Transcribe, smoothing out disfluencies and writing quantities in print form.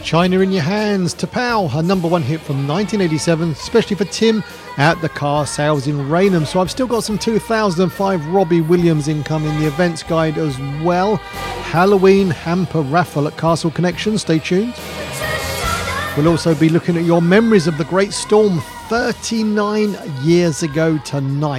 China in Your Hands, T'Pau, a number one hit from 1987, especially for Tim at the car sales in Raynham. So I've still got some 2005 Robbie Williams income in the events guide as well. Halloween hamper raffle at Castle Connection, stay tuned. We'll also be looking at your memories of the Great Storm 39 years ago tonight.